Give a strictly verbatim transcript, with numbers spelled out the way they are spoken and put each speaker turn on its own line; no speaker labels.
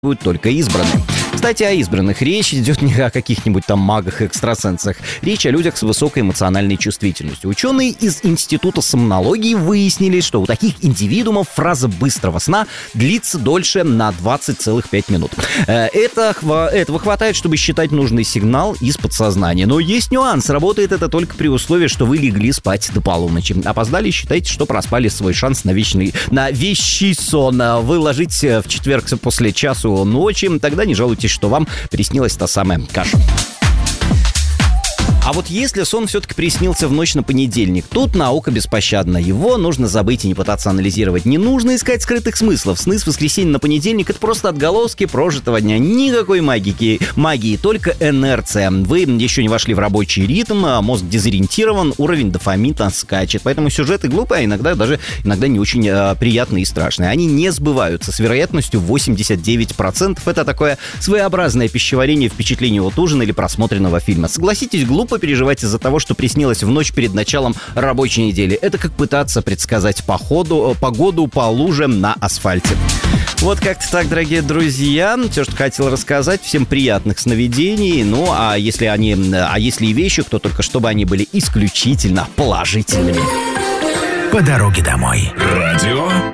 будут только избранные. Кстати, о избранных. Речь идет не о каких-нибудь там магах и экстрасенсах. Речь о людях с высокой эмоциональной чувствительностью. Ученые из Института сомнологии выяснили, что у таких индивидуумов фраза быстрого сна длится дольше на двадцать целых пять минут. Это, этого хватает, чтобы считать нужный сигнал из подсознания. Но есть нюанс. Работает это только при условии, что вы легли спать до полуночи. Опоздали, считайте, что проспали свой шанс на вечный, на вещий сон. Вы ложитесь в четверг после часу ночи, тогда не жалуйтесь, что вам приснилась та самая каша. А вот если сон все-таки приснился в ночь на понедельник, тут наука беспощадна. Его нужно забыть и не пытаться анализировать. Не нужно искать скрытых смыслов. Сны с воскресенья на понедельник — это просто отголоски прожитого дня. Никакой магики, магии, только инерция. Вы еще не вошли в рабочий ритм, мозг дезориентирован, уровень дофамина скачет. Поэтому сюжеты глупые, а иногда даже иногда не очень э, приятные и страшные. Они не сбываются с вероятностью восемьдесят девять процентов. Это такое своеобразное пищеварение впечатлений от ужина или просмотренного фильма. Согласитесь, глупо переживать из-за того, что приснилось в ночь перед началом рабочей недели. Это как пытаться предсказать походу, погоду по лужам на асфальте. Вот как-то так, дорогие друзья. Все, что хотел рассказать. Всем приятных сновидений. Ну, а если они, а если и вещи, то только чтобы они были исключительно положительными.
По дороге домой.
Радио